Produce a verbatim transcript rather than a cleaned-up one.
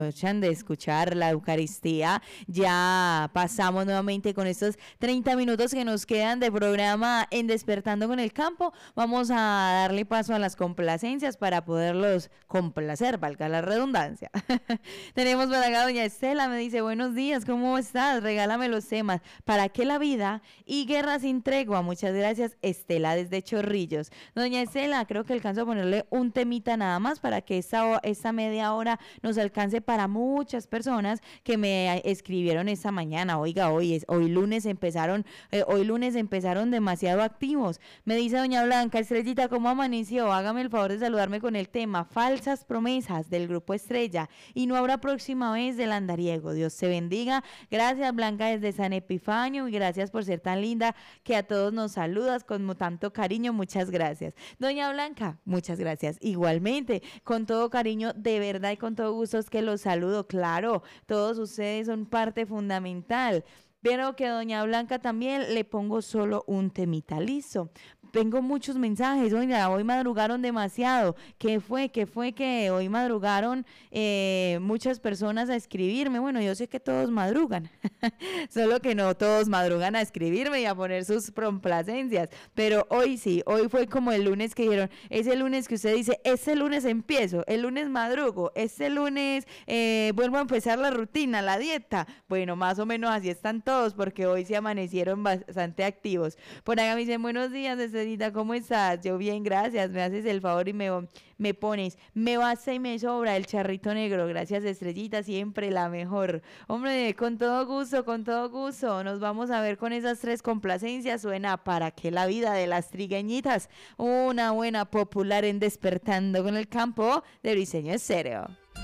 de escuchar la Eucaristía. Ya pasamos nuevamente con estos treinta minutos que nos quedan de programa en Despertando con el Campo. Vamos a darle paso a las complacencias para poderlos complacer, valga la redundancia. Tenemos por acá doña Estela, me dice: buenos días, ¿cómo estás? Regálame los temas ¿Para qué la vida? Y Guerra sin tregua. Muchas gracias, Estela, desde Chorrillos. Doña Estela, creo que alcanzo a ponerle un temita nada más para que esta, esta media hora nos alcance para muchas personas que me escribieron esta mañana. Oiga, hoy es hoy lunes empezaron eh, hoy lunes empezaron demasiado activos. Me dice doña Blanca: Estrellita, ¿cómo amaneció? Hágame el favor de saludarme con el tema falsas promesas del grupo Estrella y no habrá próxima vez del andariego. Dios te bendiga. Gracias, Blanca, desde San Epifanio, y gracias por ser tan linda que a todos nos saludas con tanto cariño. Muchas gracias, doña Blanca. Muchas gracias igualmente, con todo cariño, de verdad, y con todo gusto es que los saludo. Claro, todos ustedes son parte fundamental. Pero que doña Blanca también le pongo solo un temita. Listo. Tengo muchos mensajes. Oiga, hoy madrugaron demasiado. ¿Qué fue? ¿Qué fue que hoy madrugaron eh, muchas personas a escribirme? Bueno, yo sé que todos madrugan, solo que no todos madrugan a escribirme y a poner sus complacencias. Pero hoy sí, hoy fue como el lunes que dijeron, ese lunes que usted dice, este lunes empiezo, el lunes madrugo, este lunes eh, vuelvo a empezar la rutina, la dieta. Bueno, más o menos así están todos, porque hoy se amanecieron bastante activos. Por acá me dicen: buenos días, Estrellita, ¿cómo estás? Yo bien, gracias. Me haces el favor y me, me pones, me basta y me sobra el charrito negro. Gracias, Estrellita, siempre la mejor. Hombre, con todo gusto, con todo gusto. Nos vamos a ver con esas tres complacencias. Suena ¿Para qué la vida? De las Trigueñitas. Una buena popular en Despertando con el Campo de Briseño Estéreo.